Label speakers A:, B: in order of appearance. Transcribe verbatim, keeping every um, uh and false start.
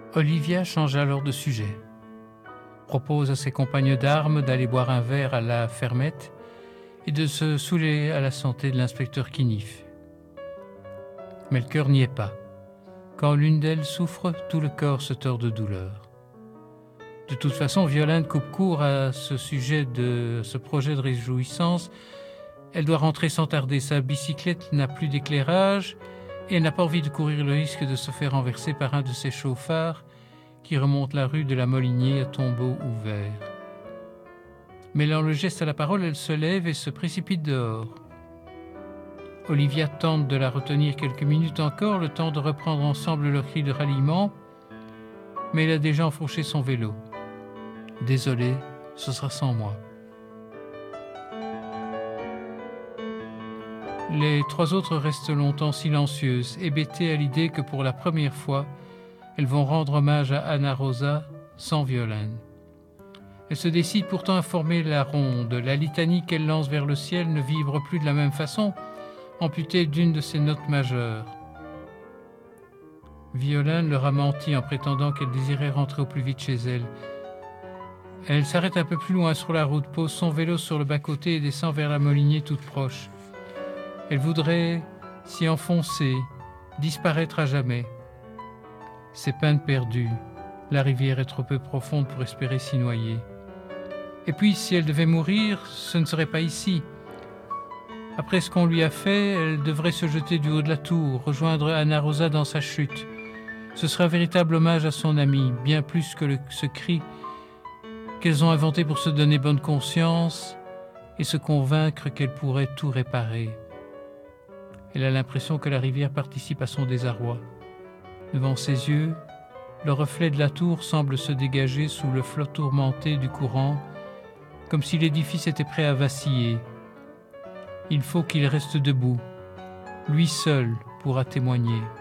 A: Olivia change alors de sujet, propose à ses compagnes d'armes d'aller boire un verre à la fermette et de se saouler à la santé de l'inspecteur Quinif. Mais le cœur n'y est pas. Quand l'une d'elles souffre, tout le corps se tord de douleur. De toute façon, Violaine coupe court à ce sujet de ce projet de réjouissance. Elle doit rentrer sans tarder. Sa bicyclette n'a plus d'éclairage et elle n'a pas envie de courir le risque de se faire renverser par un de ces chauffards qui remontent la rue de la Molinier à tombeau ouvert. Mêlant le geste à la parole, elle se lève et se précipite dehors. Olivia tente de la retenir quelques minutes encore, le temps de reprendre ensemble leur cri de ralliement, mais elle a déjà enfourché son vélo. Désolé, ce sera sans moi. Les trois autres restent longtemps silencieuses, hébétées à l'idée que pour la première fois, elles vont rendre hommage à Anna Rosa sans Violaine. Elles se décident pourtant à former la ronde. La litanie qu'elles lancent vers le ciel ne vibre plus de la même façon, amputée d'une de ses notes majeures. Violaine leur a menti en prétendant qu'elle désirait rentrer au plus vite chez elle. Elle s'arrête un peu plus loin sur la route, pose son vélo sur le bas-côté et descend vers la Molinier toute proche. Elle voudrait s'y enfoncer, disparaître à jamais. C'est peine perdue. La rivière est trop peu profonde pour espérer s'y noyer. Et puis, si elle devait mourir, ce ne serait pas ici. Après ce qu'on lui a fait, elle devrait se jeter du haut de la tour, rejoindre Anna Rosa dans sa chute. Ce serait un véritable hommage à son amie, bien plus que le, ce cri qu'elles ont inventé pour se donner bonne conscience et se convaincre qu'elles pourraient tout réparer. Elle a l'impression que la rivière participe à son désarroi. Devant ses yeux, le reflet de la tour semble se dégager sous le flot tourmenté du courant, comme si l'édifice était prêt à vaciller. Il faut qu'il reste debout. Lui seul pourra témoigner.